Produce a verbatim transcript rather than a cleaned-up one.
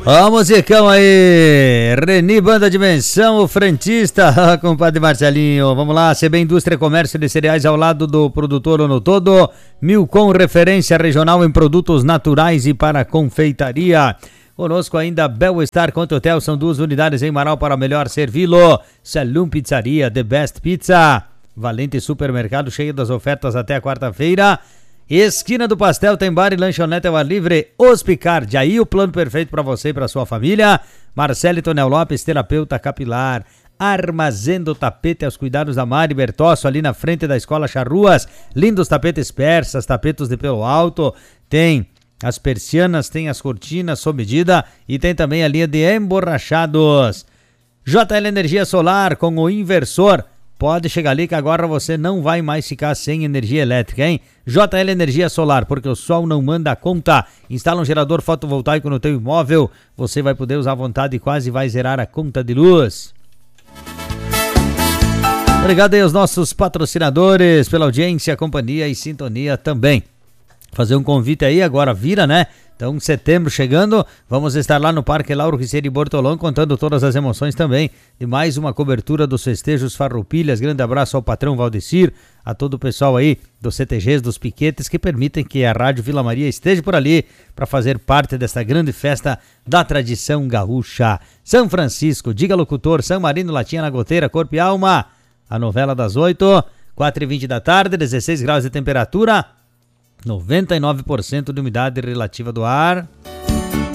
Ó, musicão aí, Reni Banda Dimensão, o frentista, compadre Marcelinho. Vamos lá, C B Indústria Comércio de Cereais ao lado do produtor Ano Todo. Milcom, referência regional em produtos naturais e para confeitaria. Conosco ainda Bel-Star Conte Hotel, são duas unidades em Marau para melhor servi-lo. Saloon Pizzaria, The Best Pizza. Valente Supermercado, cheio das ofertas até a quarta-feira. Esquina do Pastel tem bar e lanchonete ao ar livre. Hospicard, aí o plano perfeito para você e para sua família. Marcelo Tonel Lopes, terapeuta capilar. Armazém do Tapete aos cuidados da Mari Bertosso, ali na frente da Escola Charruas. Lindos tapetes persas, tapetes de pelo alto. Tem as persianas, tem as cortinas sob medida e tem também a linha de emborrachados. J L Energia Solar com o inversor. Pode chegar ali que agora você não vai mais ficar sem energia elétrica, hein? J L Energia Solar, porque o sol não manda a conta. Instala um gerador fotovoltaico no teu imóvel, você vai poder usar à vontade e quase vai zerar a conta de luz. Obrigado aí aos nossos patrocinadores pela audiência, companhia e sintonia também. Fazer um convite aí, agora vira, né? Então, setembro chegando, vamos estar lá no Parque Lauro Riceiro Bortolão, contando todas as emoções também de mais uma cobertura dos festejos Farroupilhas. Grande abraço ao patrão Valdecir, a todo o pessoal aí dos C T Gs, dos piquetes, que permitem que a Rádio Vila Maria esteja por ali para fazer parte desta grande festa da tradição gaúcha. São Francisco, Diga Locutor, São Marino, Latinha na Goteira, Corpo e Alma, a novela das oito, quatro e vinte da tarde, dezesseis graus de temperatura, noventa e nove por cento de umidade relativa do ar.